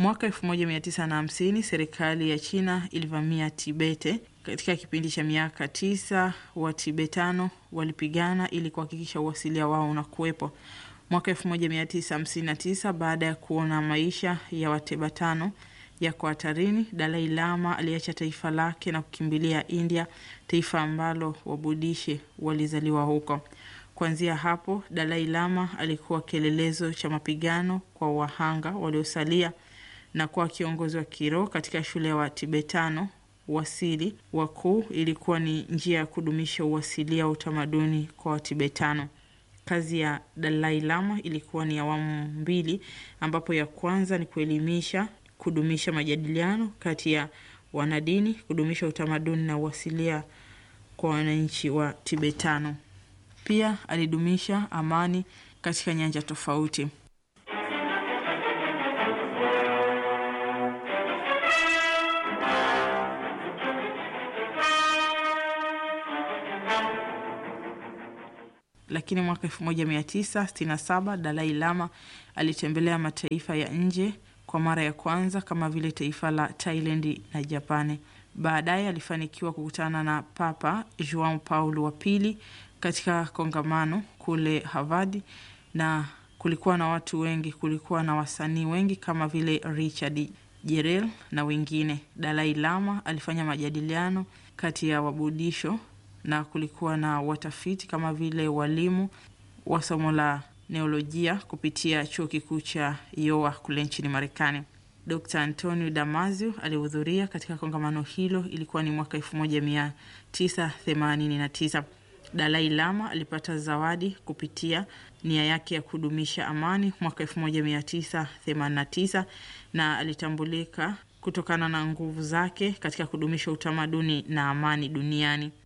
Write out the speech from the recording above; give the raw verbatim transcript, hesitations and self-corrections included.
Mwaka elfu moja mia tisa hamsini serikali ya China ilivamia Tibete. Katika kipindi cha miaka tisa wa Tibetano walipigana ili kuhakikisha uasilia wao unakuwepo. Mwaka elfu moja mia tisa hamsini na tisa baada ya kuona maisha ya Watibetan yako hatarini, Dalai Lama aliacha taifa lake na kukimbilia India, taifa ambalo Wabudishi walizaliwa huko. Kuanzia hapo, Dalai Lama alikuwa kielelezo cha mapigano kwa wahanga waliosalia na kuwa kiongozi wa kiroho katika shule ya Watibetano. Wasili wakuu ilikuwa ni njia ya kudumisha uasilia wa utamaduni kwa Watibetano. Kazi ya Dalai Lama ilikuwa ni awamu mbili, ambapo ya kwanza ni kuelimisha, kudumisha majadiliano kati ya wanadini, kudumisha utamaduni na uasilia kwa wananchi wa Tibetano. Pia alidumisha amani katika nyanja tofauti. Lakini mwaka elfu moja mia tisa sitini na saba Dalai Lama alitembelea mataifa ya nje kwa mara ya kwanza kama vile taifa la Thailand na Japani. Baadaye alifanikiwa kukutana na Papa Juan Paulo wa pili katika kongamano kule Harvard, na kulikuwa na watu wengi, kulikuwa na wasanii wengi kama vile Richard Jerel na wengine. Dalai Lama alifanya majadiliano kati ya Wabudisho na kulikuwa na watafiti kama vile walimu wa somo la neolojia kupitia chuo kikuu cha Iowa kule nchini Marekani. Dokta Antonio Damasio alihudhuria katika kongamano hilo. Ilikuwa ni mwaka elfu moja mia tisa themanini na tisa. Dalai Lama alipata zawadi kupitia nia yake ya kudumisha amani mwaka elfu moja mia tisa themanini na tisa, na alitambulika kutokana na nguvu zake katika kudumisha utamaduni na amani duniani.